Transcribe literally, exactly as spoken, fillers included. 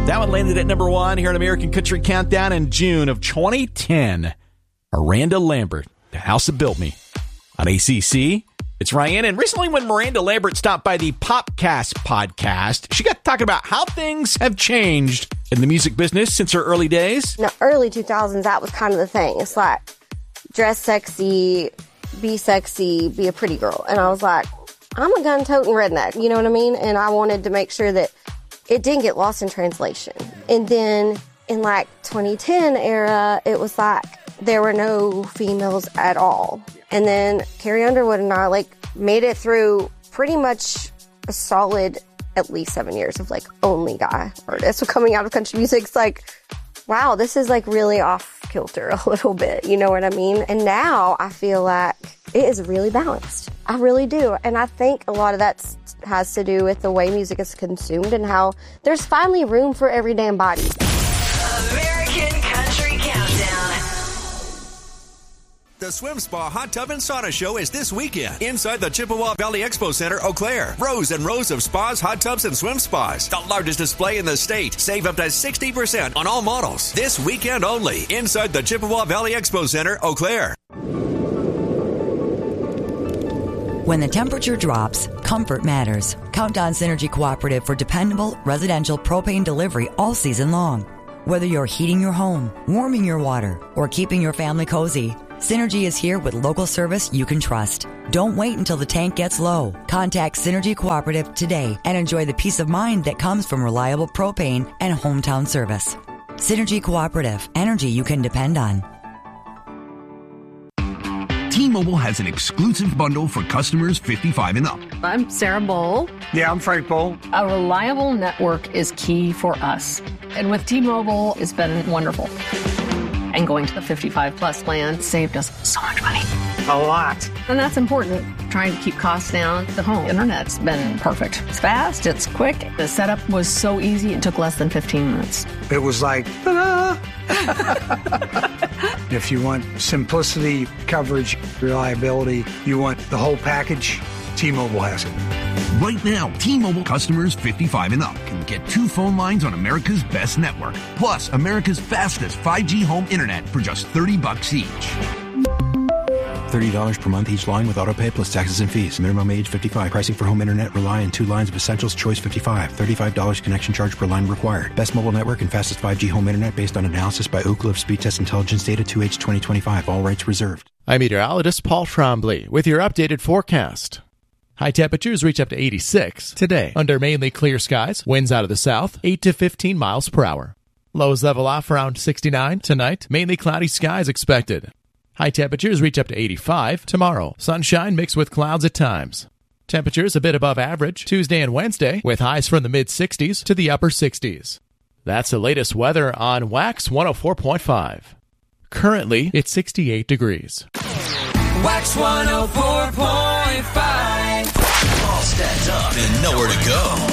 That one landed at number one here on American Country Countdown in June of twenty ten. Miranda Lambert, The House That Built Me. On A C C, it's Ryan. And recently when Miranda Lambert stopped by the Popcast podcast, she got talking about how things have changed in the music business since her early days. In the early two thousands, that was kind of the thing. It's like, dress sexy, be sexy, be a pretty girl. And I was like, I'm a gun-toting redneck, you know what I mean? And I wanted to make sure that it didn't get lost in translation. And then in like twenty ten era, it was like there were no females at all. And then Carrie Underwood and I like made it through pretty much a solid at least seven years of like only guy artists coming out of country music. It's like, wow, this is like really off kilter a little bit. You know what I mean? And now I feel like it is really balanced. I really do. And I think a lot of that has to do with the way music is consumed and how there's finally room for every damn body. American Country Countdown. The Swim Spa Hot Tub and Sauna Show is this weekend inside the Chippewa Valley Expo Center, Eau Claire. Rows and rows of spas, hot tubs, and swim spas. The largest display in the state. Save up to sixty percent on all models. This weekend only inside the Chippewa Valley Expo Center, Eau Claire. When the temperature drops, comfort matters. Count on Synergy Cooperative for dependable residential propane delivery all season long. Whether you're heating your home, warming your water, or keeping your family cozy, Synergy is here with local service you can trust. Don't wait until the tank gets low. Contact Synergy Cooperative today and enjoy the peace of mind that comes from reliable propane and hometown service. Synergy Cooperative, energy you can depend on. T-Mobile has an exclusive bundle for customers fifty-five and up. I'm Sarah Bowl. Yeah, I'm Frank Bowl. A reliable network is key for us. And with T-Mobile, it's been wonderful. And going to the fifty-five plus plan saved us so much money. A lot. And that's important. Trying to keep costs down. The home internet's been perfect. It's fast, it's quick. The setup was so easy, it took less than fifteen minutes. It was like, ta-da! If you want simplicity, coverage, reliability, you want the whole package, T-Mobile has it. Right now, T-Mobile customers fifty-five and up can get two phone lines on America's best network, plus America's fastest five G home internet for just thirty bucks each. thirty dollars per month each line with autopay plus taxes and fees. Minimum age fifty-five. Pricing for home internet rely on two lines of Essentials Choice fifty-five. thirty-five dollars connection charge per line required. Best mobile network and fastest five G home internet based on analysis by Oak Cliff Speed Test Intelligence Data two H twenty twenty-five. All rights reserved. I'm meteorologist Paul Trombley with your updated forecast. High temperatures reach up to eighty-six today under mainly clear skies. Winds out of the south, eight to fifteen miles per hour. Lows level off around sixty-nine tonight. Mainly cloudy skies expected. High temperatures reach up to eighty-five tomorrow. Sunshine mixed with clouds at times. Temperatures a bit above average Tuesday and Wednesday with highs from the mid-sixties to the upper sixties. That's the latest weather on Wax one oh four point five. Currently, it's sixty-eight degrees. Wax one oh four point five. All stacked up and nowhere to go.